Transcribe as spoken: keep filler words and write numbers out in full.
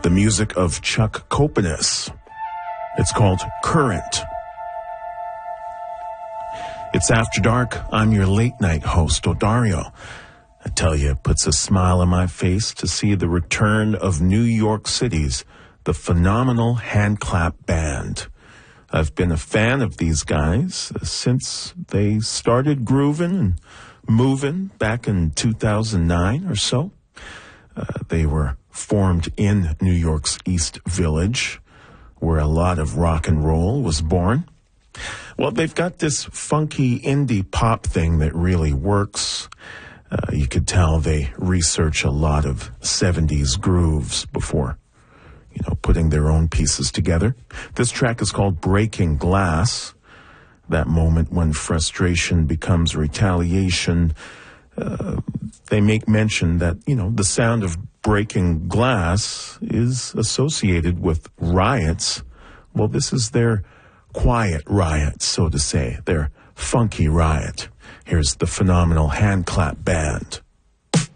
the music of Chuck Copenis. It's called Current. It's After Dark. I'm your late night host, Odario. I tell you, it puts a smile on my face to see the return of New York City's The Phenomenal Handclap Band. I've been a fan of these guys since they started grooving and moving back in two thousand nine or so. Uh, they were formed in New York's East Village, where a lot of rock and roll was born. Well, they've got this funky indie pop thing that really works. Uh, you could tell they research a lot of seventies grooves before, you know, putting their own pieces together. This track is called Breaking Glass. That moment when frustration becomes retaliation. Uh, they make mention that, you know, the sound of breaking glass is associated with riots. Well, this is their quiet riot, so to say, their funky riot. Here's the Phenomenal Handclap Band.